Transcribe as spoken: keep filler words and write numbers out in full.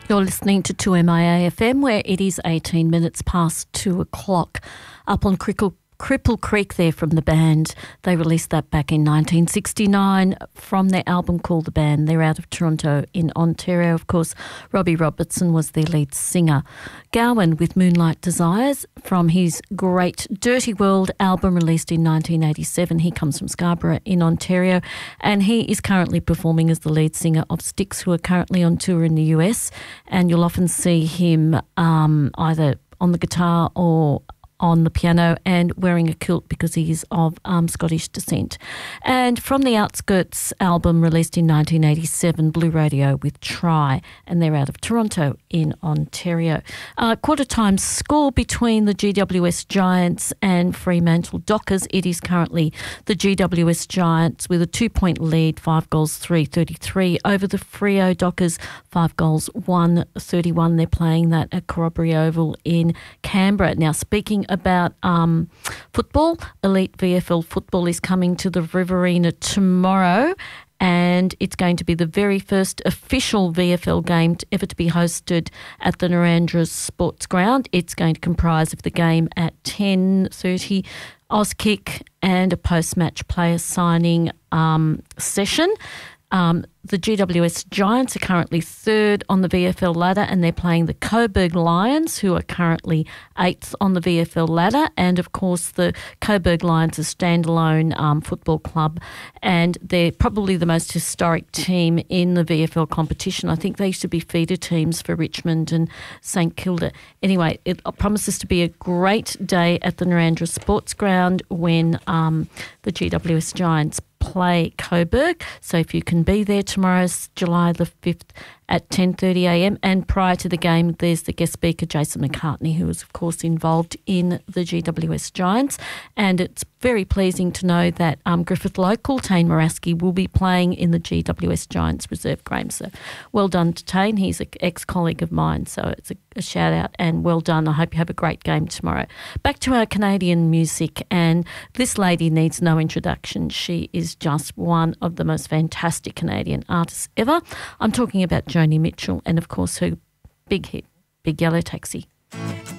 You're listening to two M I A F M, where it is eighteen minutes past two o'clock. Up on Crickle, Cripple Creek there from the band. They released that back in nineteen sixty-nine from their album called The Band. They're out of Toronto in Ontario. Of course, Robbie Robertson was their lead singer. Gowan with Moonlight Desires from his great Dirty World album released in nineteen eighty-seven. He comes from Scarborough in Ontario, and he is currently performing as the lead singer of Styx, who are currently on tour in the U S, and you'll often see him um, either on the guitar or on the piano and wearing a kilt because he is of um, Scottish descent. And from the Outskirts album released in nineteen eighty-seven, Blue Radio with Try, and they're out of Toronto in Ontario. Uh, quarter time score between the G W S Giants and Fremantle Dockers. It is currently the G W S Giants with a two-point lead, five goals, three thirty-three over the Freo Dockers, five goals, one thirty-one. They're playing that at Corroboree Oval in Canberra. Now, speaking about um, football, Elite V F L football is coming to the Riverina tomorrow, and it's going to be the very first official V F L game to, ever to be hosted at the Narrandera Sports Ground. It's going to comprise of the game at ten thirty, Auskick, and a post-match player signing um, session. Um, the G W S Giants are currently third on the V F L ladder, and they're playing the Coburg Lions, who are currently eighth on the V F L ladder. And, of course, the Coburg Lions are a standalone um, football club, and they're probably the most historic team in the V F L competition. I think they used to be feeder teams for Richmond and St Kilda. Anyway, it promises to be a great day at the Narrandera Sports Ground when um, the G W S Giants play Coburg. So if you can be there tomorrow, July the fifth at ten thirty a m, and prior to the game, there's the guest speaker, Jason McCartney, who is, of course, involved in the G W S Giants. And it's very pleasing to know that um, Griffith local, Tane Moraski, will be playing in the G W S Giants reserve game. So well done to Tane. He's an ex-colleague of mine, so it's a, a shout-out and well done. I hope you have a great game tomorrow. Back to our Canadian music, and this lady needs no introduction. She is just one of the most fantastic Canadian artists ever. I'm talking about Joni Mitchell and, of course, her big hit, Big Yellow Taxi.